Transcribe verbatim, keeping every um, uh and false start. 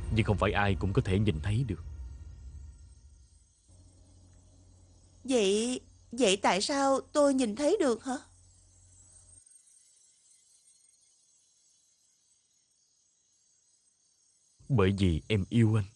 Nhưng không phải ai cũng có thể nhìn thấy được. Vậy, vậy tại sao tôi nhìn thấy được hả? Bởi vì em yêu anh.